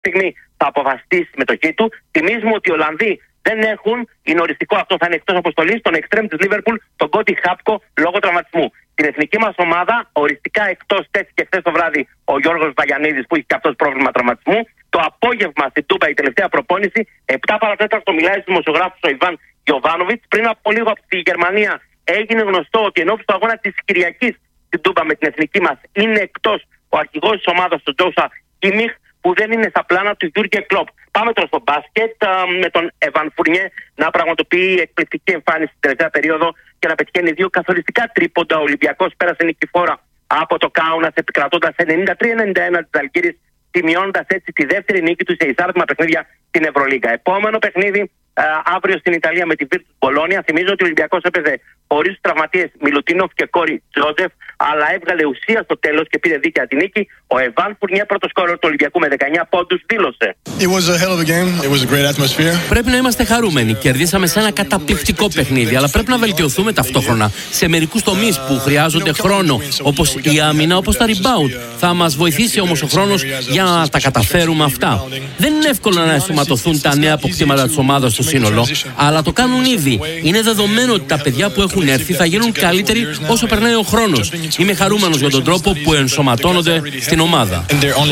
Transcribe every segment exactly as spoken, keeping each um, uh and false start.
στιγμή θα αποφασίσει τη συμμετοχή του. Θυμίζουμε ότι οι Ολλανδοί δεν έχουν, είναι οριστικό αυτό, θα είναι εκτός αποστολής, τον εξτρέμ της Λίβερπουλ, τον Κόντι Χάπκο, λόγω τραυματισμού. Την εθνική μας ομάδα οριστικά εκτός τέθηκε χθες το βράδυ ο Γιώργος Βαγιανίδης, που είχε και αυτός πρόβλημα τραυματισμού. Το απόγευμα στην Τούμπα, η τελευταία προπόνηση, επτά παρά τέταρτο μιλάει στους δημοσιογράφους ο Ιβάν Γιοβάνοβιτς. Πριν από λίγο από τη Γερμανία έγινε γνωστό ότι ενώπιον του αγώνα της Κυριακής στην Τούμπα με την εθνική μας είναι εκτός ο αρχηγός της ομάδας, του Τζόουσα Κίμιχ, που δεν είναι στα πλάνα του Γιούργεν Κλοπ. Πάμε τώρα στο μπάσκετ με τον Εβαν Φουρνιέ να πραγματοποιεί εκπληκτική εμφάνιση στην τελευταία περίοδο και να πετυχαίνει δύο καθοριστικά τρίποντα. Ο Ολυμπιακός πέρασε νικηφόρα από το Κάουνας, επικρατώντας ενενήντα τρία ενενήντα ένα της Ζαλγκίρης, σημειώνοντας έτσι τη δεύτερη νίκη του σε εισάρτημα παιχνίδια στην Ευρωλίγκα. Επόμενο παιχνίδι α, αύριο στην Ιταλία με τη Βίρτους Μπολόνια. Θυμίζω ότι ο Ολυμπιακός έπαιζε χωρίς τους τραυματίες Μιλουτίνοφ και Κόρι Τζόζεφ, αλλά έβγαλε ουσία στο τέλος και πήρε δίκαια τη νίκη. Ο Εβάν Φουρνιέ, πρώτο σκόρερ του Ολυμπιακού με δεκαεννιά πόντους, δήλωσε: Πρέπει να είμαστε χαρούμενοι. Κερδίσαμε σε ένα καταπληκτικό παιχνίδι, αλλά πρέπει να βελτιωθούμε ταυτόχρονα σε μερικούς τομείς που χρειάζονται χρόνο, όπως η άμυνα, όπως τα rebound. Θα μας βοηθήσει όμως ο χρόνος για να τα καταφέρουμε αυτά. Δεν είναι εύκολο να ενσωματωθούν τα νέα αποκτήματα της ομάδας στο σύνολο, αλλά το κάνουν ήδη. Είναι δεδομένο ότι τα παιδιά που έχουν έρθει θα γίνουν καλύτεροι όσο περνάει ο χρόνος. Είμαι χαρούμενος για τον τρόπο που ενσωματώνονται στην ομάδα.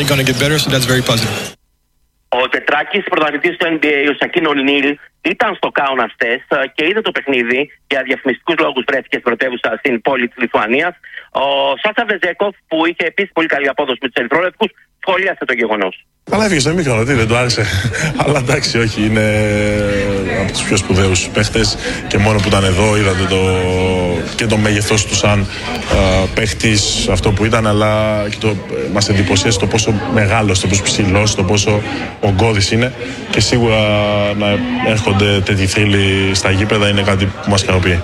Ο τετράκης πρωταθλητής του N B A, ο Σακίν Ονίλ, ήταν στο Κάουνας χθες και είδε το παιχνίδι. Για διαφημιστικούς λόγους βρέθηκε στην πρωτεύουσα στην πόλη της Λιθουανίας. Ο Σάσα Βεζέκοφ, που είχε επίσης πολύ καλή απόδοση με τους ερυθρόλευκους, σχολίασε το γεγονός. Αλλά έφυγε στο μήχρονο, τι δεν του άρεσε. Αλλά εντάξει, όχι, είναι από τους πιο σπουδαίους παίχτες και μόνο που ήταν εδώ είδατε το, και το μέγεθός του σαν uh, παίχτης, αυτό που ήταν, αλλά και το, μας εντυπωσίασε το πόσο μεγάλος, το πόσο ψηλός, το πόσο ογκώδης είναι και σίγουρα να έρχονται τέτοιοι φίλοι στα γήπεδα είναι κάτι που μας ικανοποιεί.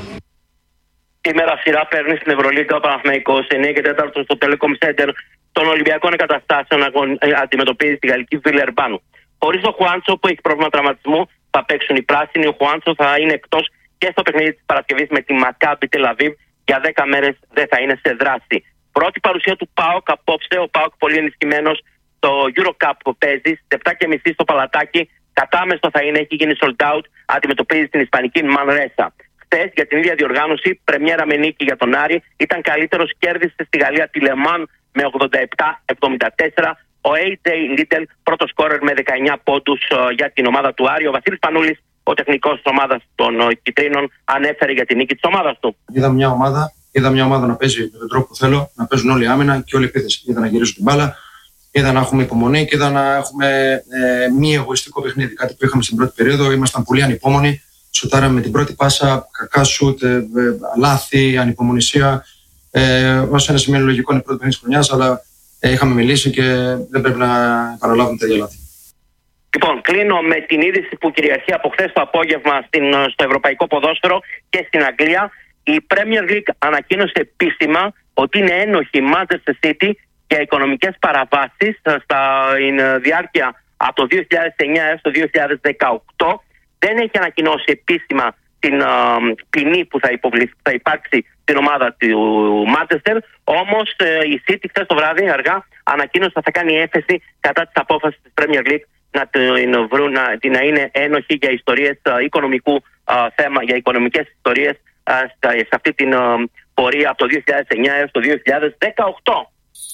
Σήμερα σειρά παίρνει στην Ευρωλίγκα ο Παναθηναϊκός εννιά και τέταρτο στο Telecom Center των Ολυμπιακών Εγκαταστάσεων να αντιμετωπίζει τη γαλλική Βιλερμπάνου. Χωρίς ο Χουάντσο που έχει πρόβλημα τραυματισμού, θα παίξουν οι πράσινοι. Ο Χουάντσο θα είναι εκτός και στο παιχνίδι της Παρασκευής με τη Μακάμπι Τελαβίβ. Για δέκα μέρες δεν θα είναι σε δράση. Πρώτη παρουσία του ΠΑΟΚ απόψε. Ο ΠΑΟΚ πολύ ενισχυμένος στο EuroCup που παίζει στις επτά και μισή στο Παλατάκι. Κατάμεστο θα είναι, έχει γίνει sold out. Αντιμετωπίζει την Ισπανική Μανρέσα. Χθες για την ίδια διοργάνωση, πρεμιέρα με νίκη για τον Άρη, ήταν καλύτερος, κέρδισε στη Γαλλία τη Λεμάν με ογδόντα επτά εβδομήντα τέσσερα. Ο έι τζέι Λίτελ, πρώτος σκόρερ με δεκαεννιά πόντους uh, για την ομάδα του Άρη. Ο Βασίλης Πανούλης, ο τεχνικός της ομάδας των uh, Κιτρίνων, ανέφερε για την νίκη της ομάδας του. Είδα μια ομάδα, είδα μια ομάδα να παίζει με τον τρόπο που θέλω, να παίζουν όλοι άμυνα και όλη επίθεση. Είδα να γυρίζουν την μπάλα, είδα να έχουμε υπομονή και είδα να έχουμε ε, μη εγωιστικό παιχνίδι. Κάτι που είχαμε στην πρώτη περίοδο, ήμασταν πολύ ανυπόμονοι. Σουτάραμε με την πρώτη πάσα, κακά σουτ, ε, ε, λάθη, ανυπομονησία. Ε, όσο ένα σημείο λογικό είναι η πρώτη παιχνίδι της χρονιάς, αλλά ε, είχαμε μιλήσει και δεν πρέπει να επαναλάβουμε τέτοια λάθη. Λοιπόν, κλείνω με την είδηση που κυριαρχεί από χθες το απόγευμα στην, στο ευρωπαϊκό ποδόσφαιρο και στην Αγγλία. Η Premier League ανακοίνωσε επίσημα ότι είναι ένοχη η Manchester City για οικονομικές παραβάσεις στα διάρκεια από το δύο χιλιάδες εννιά έως το δύο χιλιάδες δεκαοκτώ. Δεν έχει ανακοινώσει επίσημα την uh, ποινή που θα, υποβληθεί, θα υπάρξει στην ομάδα του Manchester. Όμως uh, η City χθες το βράδυ αργά ανακοίνωσε ότι θα κάνει έφεση κατά της απόφασης της Premier League να, την βρουν, να, να είναι ένοχη για ιστορίες uh, οικονομικού uh, θέμα, για οικονομικές ιστορίες uh, στα, σε αυτή την uh, πορεία από το δύο χιλιάδες εννιά έως το δύο χιλιάδες δεκαοκτώ.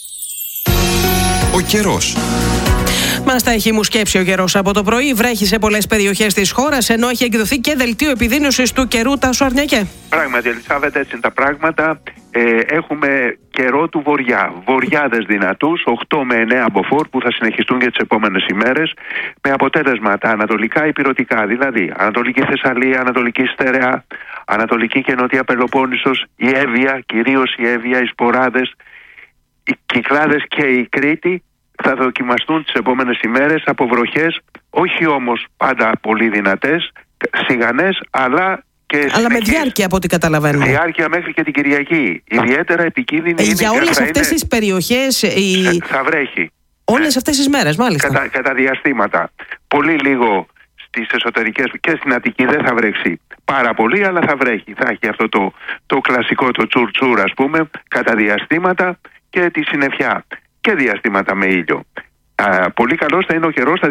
Ο καιρός. Μας τα έχει μουσκέψει ο καιρός από το πρωί. Βρέχει σε πολλές περιοχές της χώρας, ενώ έχει εκδοθεί και δελτίο επιδείνωσης του καιρού. Τάσο Αρνιακέ. Πράγματι, Ελισάβετ, έτσι είναι τα πράγματα. Ε, έχουμε καιρό του βορειά. Βοριάδες δυνατούς, οκτώ με εννέα μποφόρ που θα συνεχιστούν για τις επόμενες ημέρες, με αποτέλεσμα τα ανατολικά υπηρετικά, δηλαδή Ανατολική Θεσσαλία, Ανατολική Στερεά, Ανατολική και Νότια Πελοπόννησος, η Εύβοια, κυρίως η Εύβοια, οι Σποράδες, οι Κυκλάδες και η Κρήτη. Θα δοκιμαστούν τις επόμενες ημέρες από βροχές, όχι όμως πάντα πολύ δυνατές, σιγανές, αλλά και αλλά συνεχείς. Με διάρκεια από ό,τι καταλαβαίνουμε. Διάρκεια μέχρι και την Κυριακή. Ιδιαίτερα επικίνδυνη ε, είναι. Για όλες θα αυτές είναι... τις περιοχές. Η... Θα βρέχει. Όλες αυτές τις μέρες, μάλιστα. Κατά, κατά διαστήματα. Πολύ λίγο στις εσωτερικές και στην Αττική δεν θα βρέξει πάρα πολύ, αλλά θα βρέχει. Θα έχει αυτό το, το κλασικό, το τσουρτσούρ, ας πούμε, κατά διαστήματα και τη συννεφιά. Και διαστήματα με ήλιο. Α, πολύ καλός θα είναι ο καιρός